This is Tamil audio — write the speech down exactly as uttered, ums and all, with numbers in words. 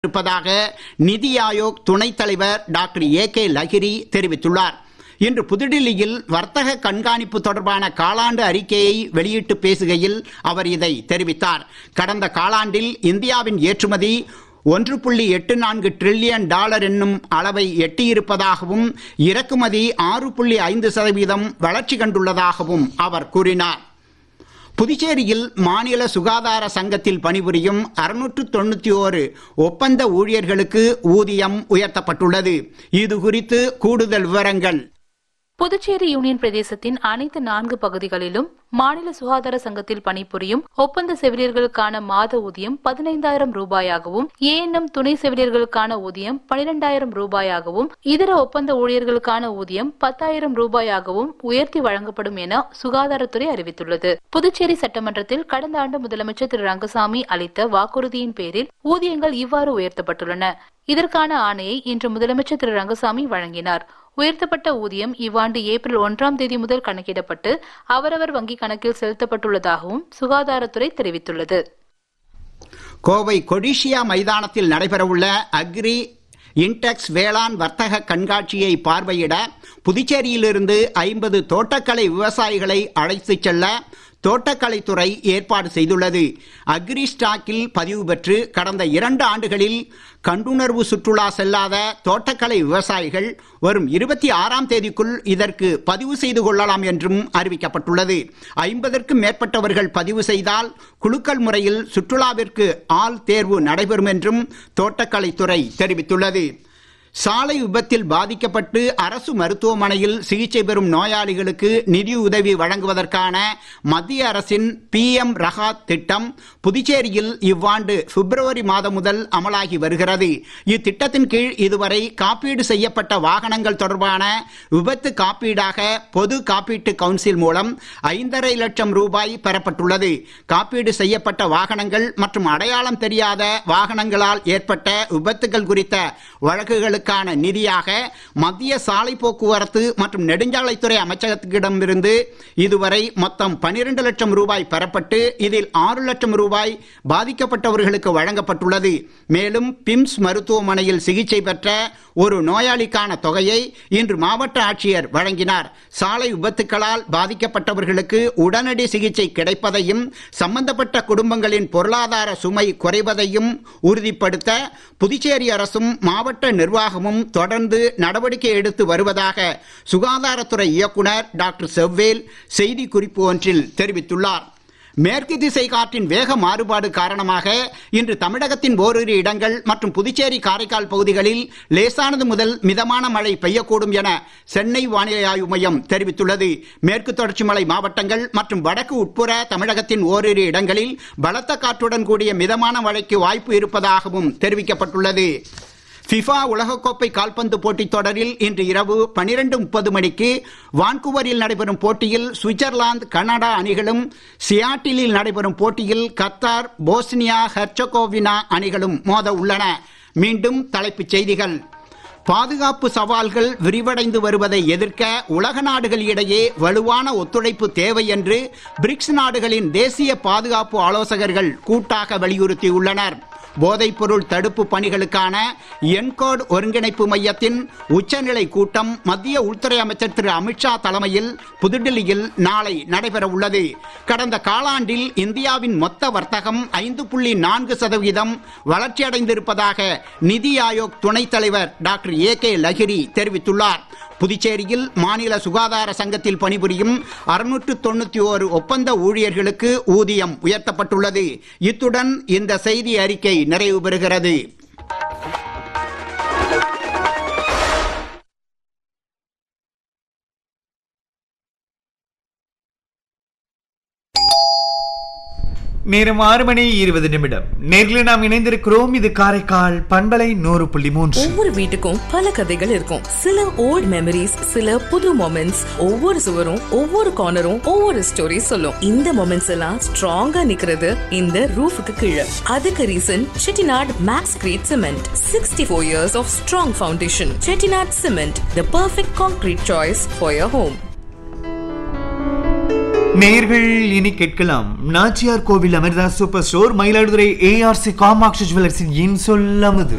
இருப்பதாக நிதி ஆயோக் துணைத் தலைவர் டாக்டர் ஏ கே லஹிரி தெரிவித்துள்ளார். இன்று புதுடில்லியில் வர்த்தக கண்காணிப்பு தொடர்பான காலாண்டு அறிக்கையை வெளியிட்டு பேசுகையில் அவர் இதை தெரிவித்தார். கடந்த காலாண்டில் இந்தியாவின் ஏற்றுமதி ஒன்று புள்ளி எட்டு நான்கு டிரில்லியன் டாலர் என்னும் அளவை எட்டியிருப்பதாகவும் இறக்குமதி ஆறு புள்ளி ஐந்து சதவீதம் வளர்ச்சி கண்டுள்ளதாகவும் அவர் கூறினார். புதுச்சேரியில் மாநில சுகாதார சங்கத்தில் பணிபுரியும் அறுநூற்று தொண்ணூத்தி ஓரு ஒப்பந்த ஊழியர்களுக்கு ஊதியம் உயர்த்தப்பட்டுள்ளது. இது குறித்து கூடுதல் விவரங்கள். புதுச்சேரி யூனியன் பிரதேசத்தின் அனைத்து நான்கு பகுதிகளிலும் மாநில சுகாதார சங்கத்தில் பணிபுரியும் ஒப்பந்த செவிலியர்களுக்கான மாத ஊதியம் பதினைந்தாயிரம் ரூபாயாகவும், ஏஎன்எம் துணை செவிலியர்களுக்கான ஊதியம் பனிரெண்டாயிரம் ரூபாயாகவும், இதர ஒப்பந்த ஊழியர்களுக்கான ஊதியம் பத்தாயிரம் ரூபாயாகவும் உயர்த்தி வழங்கப்படும் என சுகாதாரத்துறை அறிவித்துள்ளது. புதுச்சேரி சட்டமன்றத்தில் கடந்த ஆண்டு முதலமைச்சர் திரு ரங்கசாமி அளித்த வாக்குறுதியின் பேரில் ஊதியங்கள் இவ்வாறு உயர்த்தப்பட்டுள்ளன. இதற்கான ஆணையை இன்று முதலமைச்சர் திரு ரங்கசாமி வழங்கினார். உயர்த்தப்பட்ட ஊதியம் இவ்வாண்டு ஏப்ரல் ஒன்றாம் தேதி முதல் கணக்கிடப்பட்டு அவரவர் வங்கி கணக்கில் செலுத்தப்பட்டுள்ளதாகவும் சுகாதாரத்துறை தெரிவித்துள்ளது. கோவை கொடிஷியா மைதானத்தில் நடைபெறவுள்ள அக்ரி இன்டெக்ஸ் வேளாண் வர்த்தக கண்காட்சியை பார்வையிட புதுச்சேரியிலிருந்து ஐம்பது தோட்டக்கலை விவசாயிகளை அழைத்துச் செல்ல தோட்டக்கலைத்துறை ஏற்பாடு செய்துள்ளது. அக்ரி ஸ்டாக்கில் பதிவு பெற்று கடந்த இரண்டு ஆண்டுகளில் கண்டுணர்வு சுற்றுலா செல்லாத தோட்டக்கலை விவசாயிகள் வரும் இருபத்தி ஆறாம் தேதிக்குள் இதற்கு பதிவு செய்து கொள்ளலாம் என்றும் அறிவிக்கப்பட்டுள்ளது. ஐம்பதற்கும் மேற்பட்டவர்கள் பதிவு செய்தால் குலுக்கல் முறையில் சுற்றுலாவிற்கு ஆள் தேர்வு நடைபெறும் என்றும் தோட்டக்கலைத்துறை தெரிவித்துள்ளது. சாலை விபத்தில் பாதிக்கப்பட்டு அரசு மருத்துவமனையில் சிகிச்சை பெறும் நோயாளிகளுக்கு நிதியுதவி வழங்குவதற்கான மத்திய அரசின் பி எம் ரஹாத் திட்டம் புதுச்சேரியில் இவ்வாண்டு பிப்ரவரி மாதம் முதல் அமலாகி வருகிறது. இத்திட்டத்தின் கீழ் இதுவரை காப்பீடு செய்யப்பட்ட வாகனங்கள் தொடர்பான விபத்து காப்பீடாக பொது காப்பீட்டு கவுன்சில் மூலம் ஐந்தரை லட்சம் ரூபாய் பெறப்பட்டுள்ளது. காப்பீடு செய்யப்பட்ட வாகனங்கள் மற்றும் அடையாளம் தெரியாத வாகனங்களால் ஏற்பட்ட விபத்துகள் குறித்த வழக்குகளுக்கு நிதியாக மத்திய சாலை போக்குவரத்து மற்றும் நெடுஞ்சாலைத்துறை அமைச்சகத்திடமிருந்து இதுவரை மொத்தம் பனிரெண்டு லட்சம் ரூபாய் பெறப்பட்டு இதில் ஆறு லட்சம் ரூபாய் பாதிக்கப்பட்டவர்களுக்கு வழங்கப்பட்டுள்ளது. மேலும் பிம்ஸ் மருத்துவமனையில் சிகிச்சை பெற்ற ஒரு நோயாளிக்கான தொகையை இன்று மாவட்ட ஆட்சியர் வழங்கினார். சாலை விபத்துக்களால் பாதிக்கப்பட்டவர்களுக்கு உடனடி சிகிச்சை கிடைப்பதையும் சம்பந்தப்பட்ட குடும்பங்களின் பொருளாதார சுமை குறைவதையும் உறுதிப்படுத்த புதுச்சேரி அரசும் மாவட்ட நிர்வாகமும் தொடர்ந்து நடவடிக்கை எடுத்து வருவதாக சுகாதாரத்துறை இயக்குனர் டாக்டர் செவ்வேல் செய்தி குறிப்பு ஒன்றில் தெரிவித்துள்ளார். மேற்கு திசை காற்றின் வேக மாறுபாடு காரணமாக இன்று தமிழகத்தின் ஓரிரு இடங்கள் மற்றும் புதுச்சேரி காரைக்கால் பகுதிகளில் லேசானது முதல் மிதமான மழை பெய்யக்கூடும் என சென்னை வானிலை ஆய்வு மையம் தெரிவித்துள்ளது. மேற்கு தொடர்ச்சி மலை மாவட்டங்கள் மற்றும் வடக்கு உட்புற தமிழகத்தின் ஓரிரு இடங்களில் பலத்த காற்றுடன் கூடிய மிதமான மழைக்கு வாய்ப்பு இருப்பதாகவும் தெரிவிக்கப்பட்டுள்ளது. ஃபிஃபா உலகக்கோப்பை கால்பந்து போட்டித் தொடரில் இன்று இரவு பனிரெண்டு முப்பது மணிக்கு வான்கூவரில் நடைபெறும் போட்டியில் சுவிட்சர்லாந்து கனடா அணிகளும், சியாட்டிலில் நடைபெறும் போட்டியில் கத்தார் போஸ்னியா ஹெர்சகோவினா அணிகளும் மோத உள்ளன. மீண்டும் தலைப்புச் செய்திகள். பாதுகாப்பு சவால்கள் விரிவடைந்து வருவதை எதிர்க்க உலக நாடுகள் இடையே வலுவான ஒத்துழைப்பு தேவை என்று பிரிக்ஸ் நாடுகளின் தேசிய பாதுகாப்பு ஆலோசகர்கள் கூட்டாக வலியுறுத்தியுள்ளனர். போதைப் பொருள் தடுப்பு பணிகளுக்கான என்கோட் ஒருங்கிணைப்பு மையத்தின் உச்சநிலை கூட்டம் மத்திய உள்துறை அமைச்சர் திரு அமித்ஷா தலைமையில் புதுடில்லியில் நாளை நடைபெற உள்ளது. கடந்த காலாண்டில் இந்தியாவின் மொத்த வர்த்தகம் ஐந்து புள்ளி நான்கு சதவீதம் வளர்ச்சியடைந்திருப்பதாக நிதி ஆயோக் துணைத் தலைவர் டாக்டர் ஏ கே லஹிரி தெரிவித்துள்ளார். புதுச்சேரியில் மாநில சுகாதார சங்கத்தில் பணிபுரியும் அறுநூற்று தொண்ணூத்தி ஓரு ஒப்பந்த ஊழியர்களுக்கு ஊதியம் உயர்த்தப்பட்டுள்ளது. இத்துடன் இந்த செய்தி அறிக்கை நிறைவு பெறுகிறது. நேரம் ஆறு மணி இருபது நிமிடம். நேரில் நாம் இணைந்திருக்கிறோம். இது காரைக்கால் பண்பலை நூறு புள்ளி மூன்று. ஒவ்வொரு வீட்டுக்கும் பல கதைகள் இருக்கும். சில ஓல்ட் மெமரிஸ், சில புது மொமெண்ட்ஸ். ஒவ்வொரு சுவரும் ஒவ்வொரு கார்னரும் ஒவ்வொரு ஸ்டோரி சொல்லும். இந்த மொமெண்ட்ஸ் எல்லாம் ஸ்ட்ராங்கா நிக்கிறது இந்த ரூஃபுக்கு கீழே. அதுக்கு reason Chettinad maths greet cement. Sixty four years of strong foundation. Chettinad cement, the perfect concrete choice for your home. நேயர்கள் இனி கேட்கலாம் நாச்சியார் கோவில் Amrita super store Mayiladuthurai ARC Kamakshi ஜுவல்லர்ஸின் இன்சொல்லமுது.